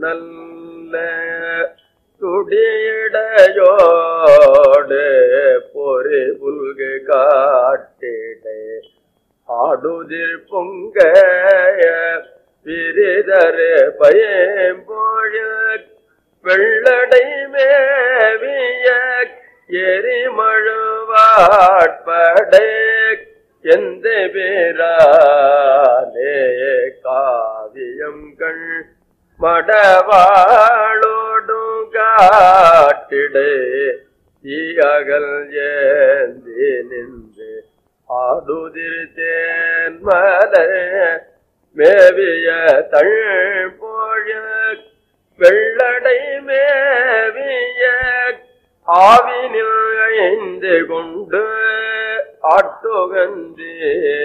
நல்ல துடியடையோடு பொறி புல்கு காட்டிடை ஆடுதிர் பொங்க விரிதரு பயம்போழ வெள்ளடை மேவிய எரிமழுவாட்படை எந்த பேராலே காவியம் கண் மடவாளோடும் காட்டிடே தீயகல் ஏந்தி நின்று ஆடுதிர் தேன்மல மேவிய தழ்போழ வெள்ளடை மேவிய ஆவினில் ஐந்து கொண்டு ஆட்டுகந்தே.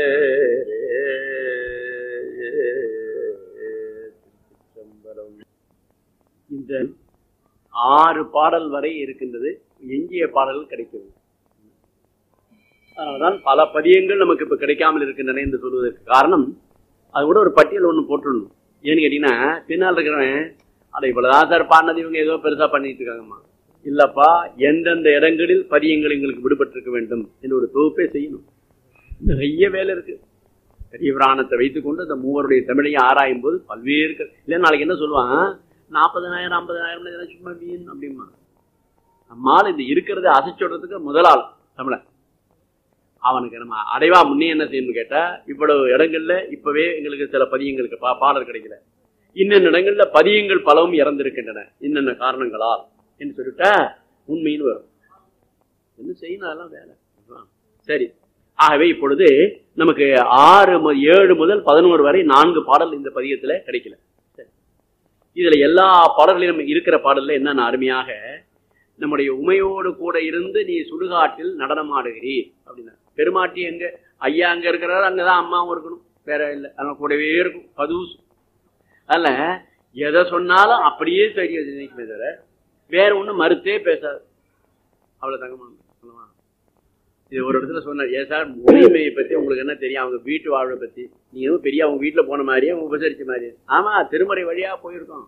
இந்த 6 பாடல் வரை இருக்கின்றது. எஞ்சிய பாடல்கள் கிடைக்கிறது. அதனால்தான் பல பதியங்கள் நமக்கு இப்ப கிடைக்காமல் இருக்கின்றன என்று சொல்வதற்கு காரணம், அது கூட ஒரு பட்டியல் ஒண்ணு போட்டுடணும். ஏன்னு கேட்டீங்கன்னா, பின்னால் இருக்கிறவன் அதை இவ்வளவுதான் சார் பாடினது, இவங்க ஏதோ பெருசா பண்ணிட்டு இருக்காங்கம்மா. இல்லப்பா, எந்தெந்த இடங்களில் பதியங்கள் எங்களுக்கு விடுபட்டிருக்க வேண்டும் என்று ஒரு தொகுப்பே செய்யணும். நிறைய வேலை இருக்கு. பெரிய புராணத்தை வைத்துக்கொண்டு அந்த மூவருடைய தமிழையும் ஆராயும் போது பல்வேறு இல்லை. நாளைக்கு என்ன சொல்லுவான், 40,000 50,000 சும்மா வீண் அப்படிமா. நம்மால் இந்த இருக்கிறத அசைச்சுடுறதுக்கு முதலாள் தமிழன். அவனுக்கு நம்ம அடைவா முன்னே என்ன செய்யணும்னு கேட்டா, இவ்வளவு இடங்கள்ல இப்பவே எங்களுக்கு சில பதியங்களுக்கு பாடல் கிடைக்கல, இன்னென்ன இடங்கள்ல பதியங்கள் பலவும் இறந்திருக்கின்றன இன்னென்ன காரணங்களால் என்று சொல்லிட்டா உண்மைன்னு வரும். என்ன செய்யணும், அதெல்லாம் வேலை. சரி, ஆகவே இப்பொழுது நமக்கு 7 முதல் 11 வரை 4 பாடல் இந்த பதியத்துல கிடைக்கல. இதுல எல்லா பாடல்களிலும் இருக்கிற பாடல்ல என்னென்ன அருமையாக, நம்முடைய உமையோடு கூட இருந்து நீ சுடுகாட்டில் நடனம் ஆடுகிறீர் அப்படின்னா, பெருமாட்டி எங்க ஐயா அங்க இருக்கிறாரு, அங்கதான் அம்மாவும் இருக்கணும், வேற இல்லை, அதனால கூடவே இருக்கும் பதூசு. அதனால எதை சொன்னாலும் அப்படியே சரி நினைக்குமே தவிர வேற ஒண்ணும் மறுத்தே பேசாது. அவ்வளவு தங்கமா. இது ஒரு இடத்துல சொன்னார், ஏன் சார் உரிமையை பத்தி உங்களுக்கு என்ன தெரியும், அவங்க வீட்டு வாழ்வை பத்தி நீங்க பெரிய அவங்க வீட்டுல போன மாதிரியே உபசரிச்ச மாதிரியே. ஆமா, திருமறை வழியா போயிருக்கோம்.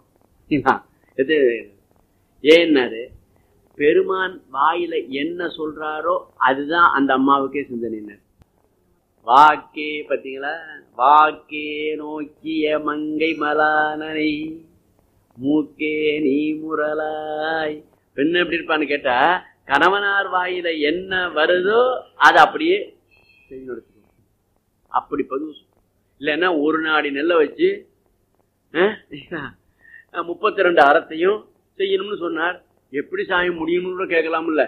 ஏன்னாரு, பெருமான் வாயில என்ன சொல்றாரோ அதுதான் அந்த அம்மாவுக்கே சிந்தனை. வாக்கே பாத்தீங்களா, வாக்கே நோக்கிய மங்கை மலானனை மூக்கே நீ முரலாய். பெண்ணு எப்படி இருப்பான்னு கேட்டா, கணவனார் வாயில என்ன வருதோ அதை அப்படியே செய்யணும். அப்படி பதிவு இல்லைன்னா ஒரு நாடி நெல்லை வச்சு 32 அறத்தையும் செய்யணும்னு சொன்னார். எப்படி சாமி முடியும்னு கேட்கலாம்ல.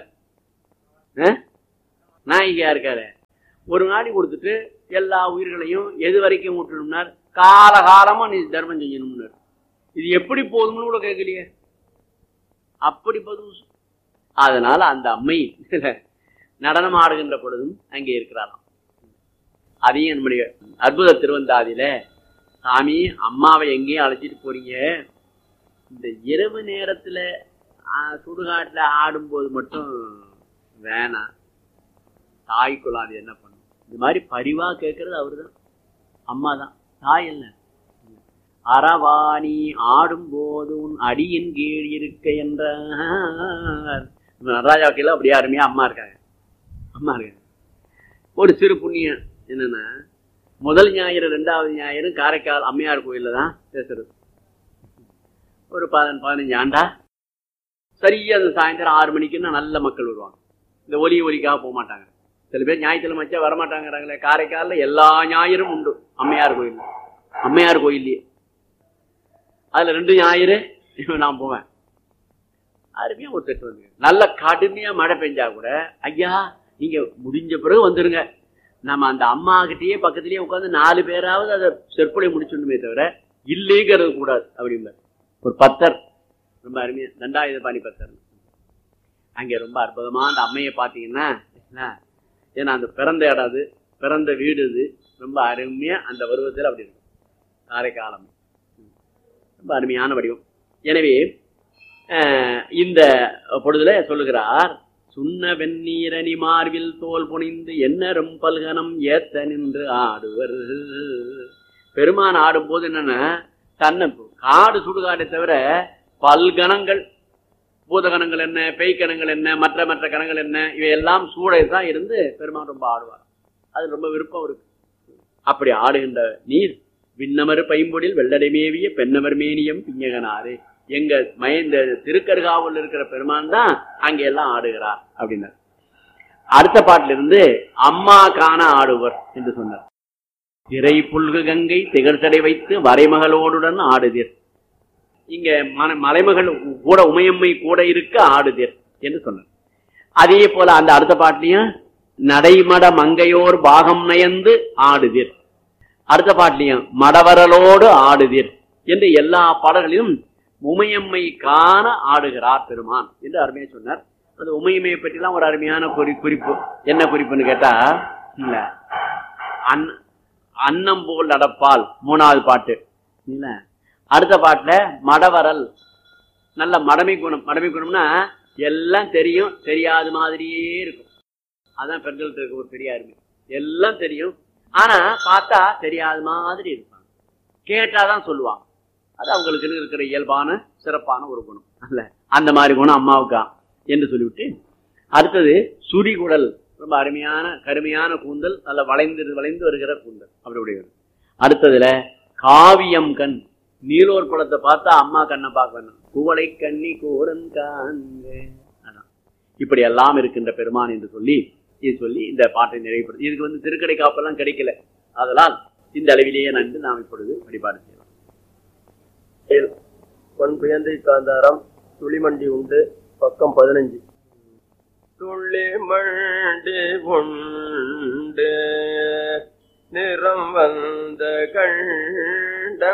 நாயகியா இருக்காரு, ஒரு நாடி கொடுத்துட்டு எல்லா உயிர்களையும் எது வரைக்கும் விட்டுணும்னார், காலகாலமா நீ தர்மம் செய்யணும்னார். இது எப்படி போதும்னு கூட கேட்கலையே. அப்படி பதிவு. அதனால அந்த அம்மை நடனம் ஆடுகின்ற பொழுதும் அங்கே இருக்கிறாராம். அதையும் நம்முடைய அற்புத திருவந்தாதியில, சாமி அம்மாவை எங்கேயும் அழைச்சிட்டு போறீங்க, இந்த இரவு நேரத்துல சுடுகாட்டுல ஆடும்போது மட்டும் வேணாம், தாய்க்குள்ள அது என்ன பண்ணும். இந்த மாதிரி பரிவா கேட்கறது அவருதான், அம்மா தான், தாய் இல்ல. அறவாணி ஆடும் போது உன் அடியின் கீழ் இருக்க என்றார். நடராஜாவுக்கு அப்படியே அருமையா அம்மா இருக்காங்க. அம்மா இருக்காங்க. ஒரு சிறு புண்ணியம் என்னன்னா, முதல் ஞாயிறு 2வது ஞாயிறு காரைக்கால் அம்மையார் கோயில்ல தான் பேசுறது. ஒரு 15 ஆண்டா சரியா அந்த சாயந்தரம் 6 மணிக்குன்னா நல்ல மக்கள் வருவாங்க. இந்த ஒலிக்காக போக மாட்டாங்க. சில பேர் ஞாயிற்றுல மச்சா வரமாட்டாங்கிறாங்களே. காரைக்காலில் எல்லா ஞாயிறும் உண்டு அம்மையார் கோயில். அம்மையார் கோயில்லையே அதுல 2 ஞாயிறு நான் போவேன். அருமையா ஒரு செட்டு வந்து நல்ல கடுமையா மழை பெஞ்சா கூட, ஐயா நீங்க முடிஞ்ச பிறகு வந்துருங்க, நம்ம அந்த அம்மா கிட்டயே பக்கத்திலேயே உட்காந்து 4 பேராவது அதை செற்பொழி முடிச்சுடுமே தவிர இல்லைங்கிறது கூடாது அப்படிம்பார். ஒரு பத்தர் ரொம்ப அருமையா, தண்டாயுதபாணி பத்தர். அங்கே ரொம்ப அற்புதமா அந்த அம்மையை பார்த்தீங்கன்னா, ஏன்னா அந்த பிறந்த இடம் அது, பிறந்த வீடு இது, ரொம்ப அருமையா அந்த பருவத்தில் அப்படி இருக்கும். காரைக்காலம் ரொம்ப அருமையான வடிவம். எனவே இந்த பொழுதுல சொல்லுகிறார், சுண்ண வெந்நீரணி மார்பில் தோல் புனிந்து என்னரும் பல்கனம் ஏத்த நின்று ஆடுவர். பெருமான் ஆடும் போது என்னன்னா, தன்னை காடு சுடுகாடை தவிர பல்கணங்கள், பூதகணங்கள் என்ன, பெய்கணங்கள் என்ன, மற்ற மற்ற கணங்கள் என்ன, இவையெல்லாம் சூடைதான் இருந்து பெருமான் ரொம்ப ஆடுவார். அது ரொம்ப விருப்பம் இருக்கு. அப்படி ஆடுகின்ற நீர் விண்ணமர் பைம்பொடில் வெள்ளடைமேவிய பெண்ணவர் மேனியம் பிஞகனாரு. எங்க இந்த திருக்கருகாவில் இருக்கிற பெருமான் தான் அங்க எல்லாம் ஆடுகிறார் அப்படின்னார். அடுத்த பாட்டில இருந்து அம்மா காண ஆடுவர் என்று சொன்னார். திரை புல்கு கங்கை திகழ்தடை வைத்து வரைமகளோடுடன் ஆடுதீர். இங்க மலைமகள் கூட உமையம்மை கூட இருக்க ஆடுதீர் என்று சொன்னார். அதே போல அந்த அடுத்த பாட்டிலையும் நடைமட மங்கையோர் பாகம் நயந்து ஆடுதீர். அடுத்த பாட்டிலையும் மடவரலோடு ஆடுதீர் என்று எல்லா பாடல்களிலும் உமையம்மை காண ஆடுகிறார் பெருமான் என்று அருமையா சொன்னார். அந்த உமையம்மையை பற்றிலாம் ஒரு அருமையான குறிப்பு. என்ன குறிப்புன்னு கேட்டா, இல்ல அன்னம் போல் நடப்பால் 3வது பாட்டு இல்ல. அடுத்த பாட்டுல மடவரல், நல்ல மடமை குணம். மடமை குணம்னா எல்லாம் தெரியும், தெரியாத மாதிரியே இருக்கும். அதான் பெண்கள்கிட்ட இருக்க ஒரு பெரிய அருமை. எல்லாம் தெரியும், ஆனா பார்த்தா தெரியாத மாதிரி இருப்பாங்க. கேட்டாதான் சொல்லுவாங்க. அது அவங்களுக்கு இருக்கிற இயல்பான சிறப்பான ஒரு குணம் அல்ல. அந்த மாதிரி குணம் அம்மாவுக்கா என்று சொல்லிவிட்டு, அடுத்தது சுரிகுடல், ரொம்ப அருமையான கருமையான கூந்தல், நல்ல வளைந்து வளைந்து வருகிற கூந்தல் அப்படி உடையது. அடுத்ததுல காவியம் கண், நீலோர் குளத்தை பார்த்தா அம்மா கண்ணை பார்க்கணும். குவளை கண்ணி கோரன் காண்க. இப்படி எல்லாம் இருக்கின்ற பெருமான் என்று சொல்லி இது சொல்லி இந்த பாட்டை நிறைவுபடுத்தி, இதுக்கு திருக்கடை காப்பெல்லாம் கிடைக்கல. அதனால் இந்த அளவிலேயே நன்று நாம் இப்பொழுது வழிபாடு செய்யலாம். பொன்புயந்தை காந்தாரம் துளிமண்டி உண்டு, பக்கம் 15. துளிமண்டி உண்டு நிறம் வந்த கண்ட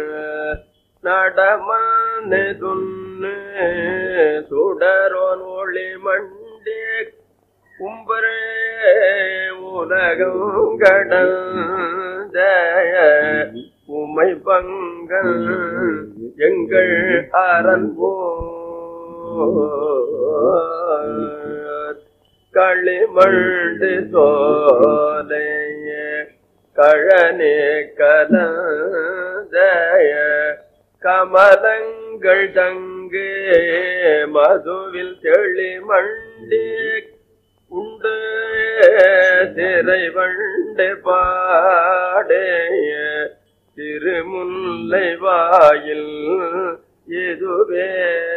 நடமனு துண்ணு சுடரோன் ஒளி மண்டி கும்பரே உலகம் கடந்த உமை பங்கல் எங்கள் அரண்போ களிமண்டு சோலைய கழனே கலந்தய கமலங்கள் தங்கு மதுவில் தெளிமண்டி உண்டு திரை வண்டு பாடைய திருமுல்லை வாயில் இதுவே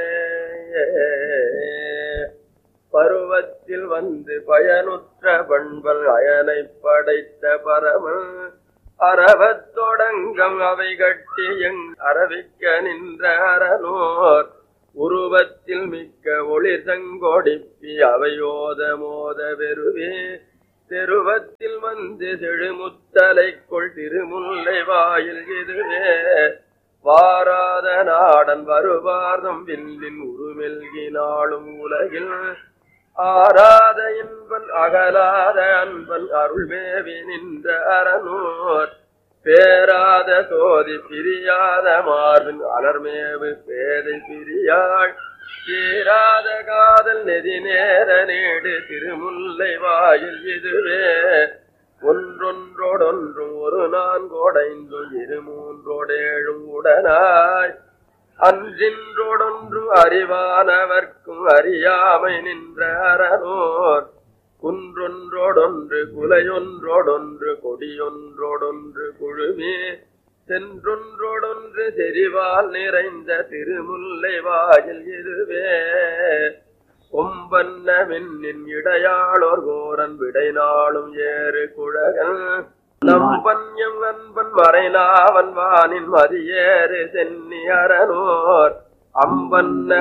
பருவத்தில் வந்து பயனுற்ற பண்பல் அயனை படைத்த பரமன் அறவத் தொடங்கம் அவை கட்டி அரவிக்க நின்ற அரணோர் உருவத்தில் மிக்க ஒளிர் சங்கொடிப்பி அவையோத மோத வெறுவே தெருவத்தில் வந்து செழுமுத்தலைக்குள் திருமுல்லை வாயில் இதுவே வாராத நாடன் வருவார்தம் வில்லின் உருமெல்கினாலும் உலகில் ஆராத இன்பன் அகலாத அன்பன் அருள்மேவி நின்ற அரணோர் பேராத சோதி பிரியாத மார்பின் அலர்மேவு பேதை பிரியாள் தீராத காதல் நெதி நேர நேடு திருமுல்லை வாயில் இதுவே ஒன்றொன்றோடொன்றும் ஒரு நான்கோடைந்தும் 2 உடனாய் அன்றின்றோடொன்றும் அறிவானவர்க்கும் அறியாமை நின்ற அரணோர் குன்றொன்றோடொன்று குலையொன்றோடொன்று கொடியொன்றோடொன்று குழுமே சென்றொன்றோடொன்று செறிவால் நிறைந்த திருமுல்லை வாயில் இதுவே கொம்பன்ன மின்னின் இடையாளோர் கோரன் விடை நாளும் ஏறு குழகன் நம்பன்யம் அன்பன் மறைநாவன் வானின் மதியேறு சென்னி அரணோர் அம்பன்ன